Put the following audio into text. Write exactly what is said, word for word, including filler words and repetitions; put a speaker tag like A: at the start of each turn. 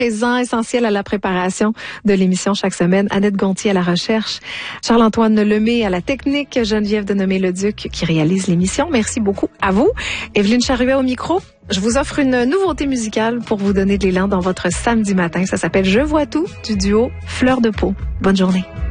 A: présent, essentiel à la préparation de l'émission chaque semaine. Annette Gontier à la recherche, Charles-Antoine Lemay à la technique, Geneviève Denomé-Leduc qui réalise l'émission. Merci beaucoup à vous. Evelyne Charruet au micro. Je vous offre une nouveauté musicale pour vous donner de l'élan dans votre samedi matin. Ça s'appelle Je vois tout du duo Fleur de Peau. Bonne journée.